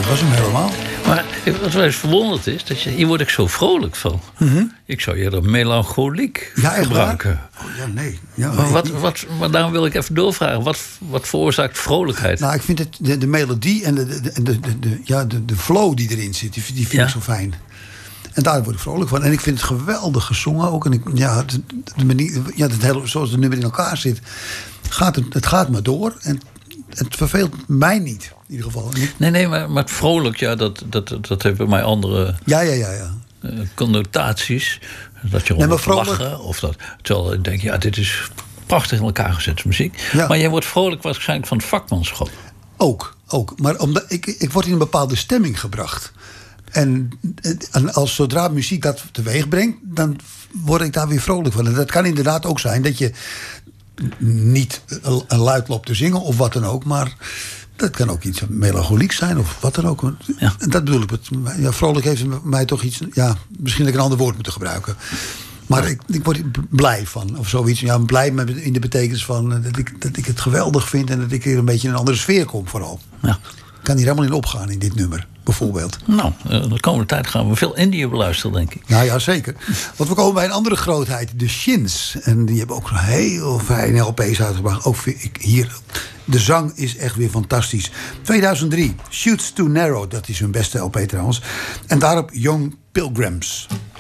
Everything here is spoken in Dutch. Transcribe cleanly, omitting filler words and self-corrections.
dat was hem helemaal. Maar wat wel eens verwonderd is, dat hier word ik zo vrolijk van. Mm-hmm. Ik zou eerder melancholiek gebruiken. Waar? Oh ja, nee. Ja, maar daarom wil ik even doorvragen. Wat veroorzaakt vrolijkheid? Nou, ik vind het de melodie en de flow die erin zit, die vind ik zo fijn. En daar word ik vrolijk van. En ik vind het geweldig gezongen ook. En de manier, zoals het nummer in elkaar zit, het gaat maar door. En het verveelt mij niet, in ieder geval. Nee, maar het vrolijk, dat heeft bij mij andere connotaties. Dat je moet lachen. Of dat, terwijl ik denk, dit is prachtig in elkaar gezette muziek. Ja. Maar jij wordt vrolijk waarschijnlijk van het vakmanschap. Ook. Maar omdat ik word in een bepaalde stemming gebracht. En zodra muziek dat teweeg brengt, dan word ik daar weer vrolijk van. En dat kan inderdaad ook zijn dat je niet een luid loopt te zingen of wat dan ook. Maar dat kan ook iets melancholiek zijn of wat dan ook. Ja. En dat bedoel ik. Vrolijk heeft mij toch iets. Ja, misschien dat ik een ander woord moet gebruiken. Maar ik word blij van. Of zoiets. Ja, blij in de betekenis van dat ik het geweldig vind. En dat ik hier een beetje in een andere sfeer kom vooral. Ja. Ik kan hier helemaal in opgaan in dit nummer, bijvoorbeeld. Nou, de komende tijd gaan we veel Indie beluisteren, denk ik. Nou ja, zeker. Want we komen bij een andere grootheid, de Shins. En die hebben ook een heel fijne LP's uitgebracht. Ook hier, de zang is echt weer fantastisch. 2003, Shoots Too Narrow, dat is hun beste LP trouwens. En daarop Young Pilgrims.